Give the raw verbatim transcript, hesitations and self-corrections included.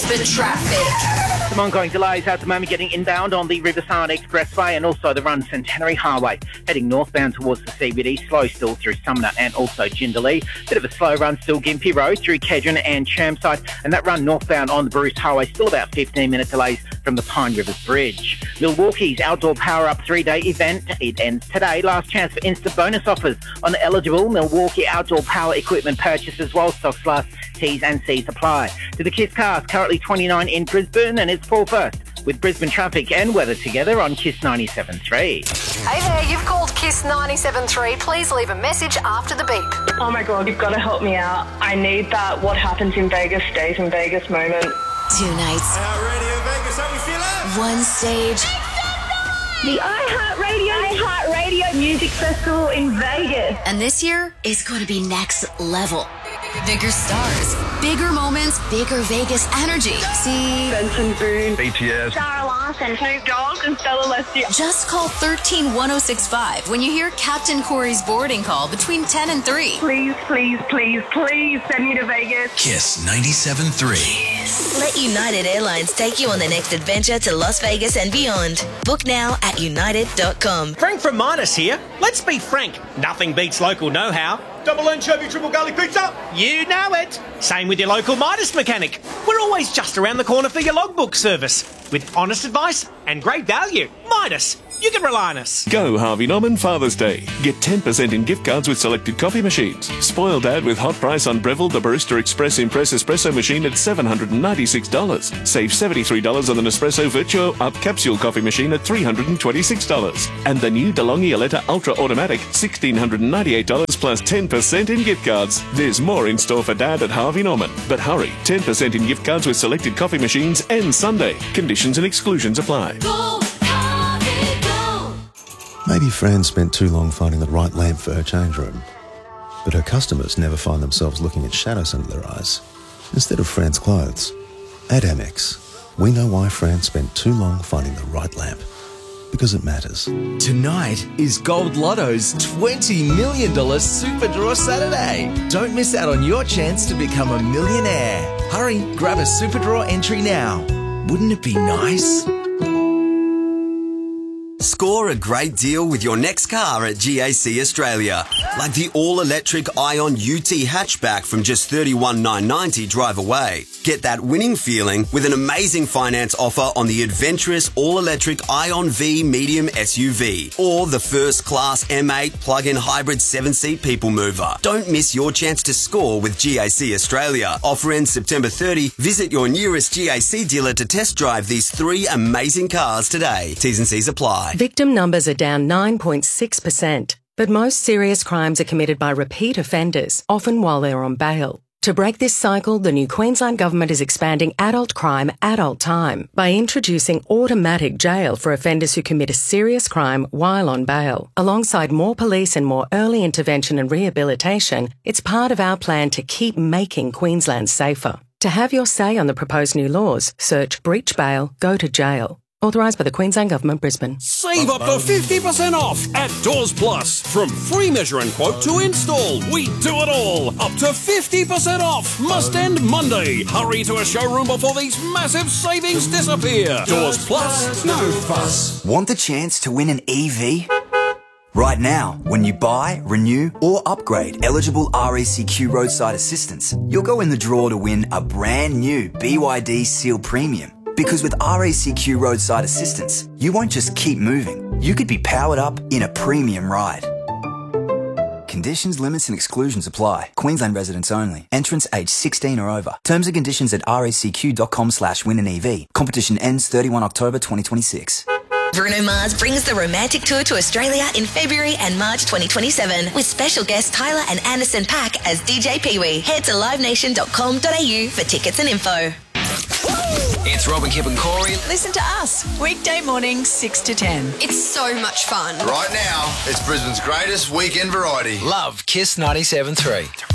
Brisbane traffic. Some ongoing delays at the moment getting inbound on the Riverside Expressway and also the Run Centenary Highway. Heading northbound towards the C B D, slow still through Sumner and also Jindalee. Bit of a slow run still Gympie Road through Kedron and Chermside. And that run northbound on the Bruce Highway, still about fifteen minute delays from the Pine Rivers Bridge. Milwaukee's Outdoor Power Up three-day event, it ends today. Last chance for instant bonus offers on eligible Milwaukee Outdoor Power equipment purchases while stocks last. T's and C's apply. To the Kiss Cars, currently twenty-nine in Brisbane, and it's Paul First with Brisbane traffic and weather together on Kiss ninety-seven point three. Hey there, you've called Kiss ninety-seven point three. Please leave a message after the beep. Oh my God, you've got to help me out. I need that what happens in Vegas stays in Vegas moment. Two nights. iHeartRadio Vegas, how we feeling? One stage. The iHeartRadio iHeartRadio Music Festival in Vegas. And this year is going to be next level. Bigger stars, bigger moments, bigger Vegas energy. See Benson Boone, B T S, Sarah Larson, Snoop Dogg, and Stella Leslie. just call one three one oh six five when you hear Captain Corey's boarding call between ten and three. Please, please, please, please send me to Vegas. Kiss ninety-seven point three. Let United Airlines take you on the next adventure to Las Vegas and beyond. Book now at united dot com. Frank from Midas here. Let's be frank, nothing beats local know-how. double anchovy, triple garlic pizza. You know it. Same with your local Midas mechanic. We're always just around the corner for your logbook service. With honest advice and great value. Midas, you can rely on us. Go Harvey Norman Father's Day. Get ten percent in gift cards with selected coffee machines. Spoil Dad with hot price on Breville the Barista Express Impress Espresso machine at seven hundred ninety-six dollars. Save seventy-three dollars on the Nespresso Virtuo Up Capsule coffee machine at three hundred twenty-six dollars. And the new DeLonghi Aletta Ultra Automatic, one thousand six hundred ninety-eight dollars plus ten percent in gift cards. There's more in store for Dad at Harvey Norman. But hurry, ten percent in gift cards with selected coffee machines ends Sunday. Conditions and exclusions apply. Go, Harvey, go. Maybe Fran spent too long finding the right lamp for her change room. But her customers never find themselves looking at shadows under their eyes instead of Fran's clothes. At Amex, we know why Fran spent too long finding the right lamp. Because it matters. Tonight is Gold Lotto's twenty million dollars Super Draw Saturday. Don't miss out on your chance to become a millionaire. Hurry, grab a Super Draw entry now. Wouldn't it be nice? Score a great deal with your next car at G A C Australia. Like the all-electric Ion U T hatchback from just thirty-one thousand nine hundred ninety dollars drive away. Get that winning feeling with an amazing finance offer on the adventurous all-electric Ion V medium S U V or the first-class M eight plug-in hybrid seven-seat people mover. Don't miss your chance to score with G A C Australia. Offer ends September thirtieth. Visit your nearest G A C dealer to test drive these three amazing cars today. T's and C's apply. Victim numbers are down nine point six percent, but most serious crimes are committed by repeat offenders, often while they're on bail. To break this cycle, the new Queensland Government is expanding adult crime, adult time by introducing automatic jail for offenders who commit a serious crime while on bail. Alongside more police and more early intervention and rehabilitation, it's part of our plan to keep making Queensland safer. To have your say on the proposed new laws, search Breach Bail, Go to Jail. Authorised by the Queensland Government, Brisbane. Save up to fifty percent off at Doors Plus. From free measure and quote to install, we do it all. Up to fifty percent off. Must end Monday. Hurry to a showroom before these massive savings disappear. Doors Plus, no fuss. Want the chance to win an E V? Right now, when you buy, renew, or upgrade eligible R A C Q roadside assistance, you'll go in the draw to win a brand new B Y D Seal Premium. Because with R A C Q roadside assistance, you won't just keep moving. You could be powered up in a premium ride. Conditions, limits and exclusions apply. Queensland residents only. Entrants age sixteen or over. Terms and conditions at racq.com slash win an EV. Competition ends thirty-first of October twenty twenty-six. Bruno Mars brings the romantic tour to Australia in February and March twenty twenty-seven with special guests Tyler and Anderson .Paak as D J Pee-wee. Head to live nation dot com dot a u for tickets and info. It's Robin, Kip and Corey. Listen to us, weekday mornings, six to ten. It's so much fun. Right now, it's Brisbane's greatest weekend variety. Love Kiss ninety-seven point three.